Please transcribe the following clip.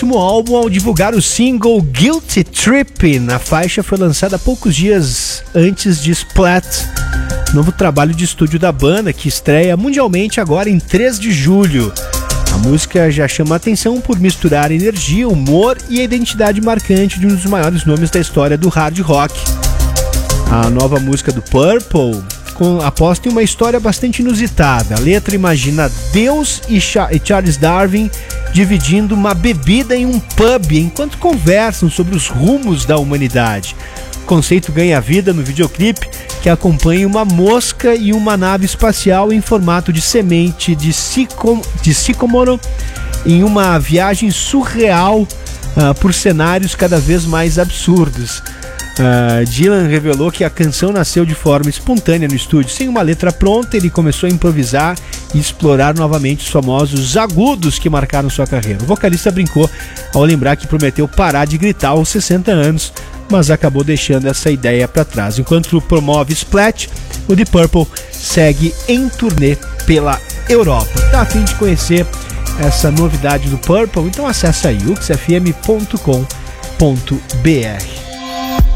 último álbum ao divulgar o single Guilty Trippin'. A faixa foi lançada poucos dias antes de Splat, novo trabalho de estúdio da banda que estreia mundialmente agora em 3 de julho. A música já chama a atenção por misturar energia, humor e a identidade marcante de um dos maiores nomes da história do hard rock. A nova música do Purple aposta em uma história bastante inusitada. A letra imagina Deus e Charles Darwin dividindo uma bebida em um pub enquanto conversam sobre os rumos da humanidade. O conceito ganha vida no videoclipe, que acompanha uma mosca e uma nave espacial em formato de semente de sicômoro em uma viagem surreal por cenários cada vez mais absurdos. Dylan revelou que a canção nasceu de forma espontânea no estúdio. Sem uma letra pronta, ele começou a improvisar e explorar novamente os famosos agudos que marcaram sua carreira. O vocalista brincou ao lembrar que prometeu parar de gritar aos 60 anos, mas acabou deixando essa ideia para trás. Enquanto promove Splat, o Deep Purple segue em turnê pela Europa. Tá a fim de conhecer essa novidade do Purple? Então acessa aí uxfm.com.br.